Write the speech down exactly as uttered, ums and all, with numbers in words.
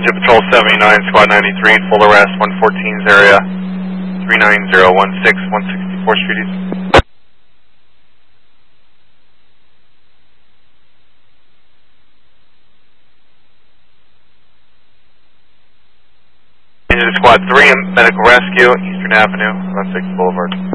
Jet Patrol seventy-nine, Squad ninety-three, full arrest, one fourteen's area, three nine zero one six, one sixty-fourth Street East. Squad three, medical rescue, Eastern Avenue, West six Boulevard.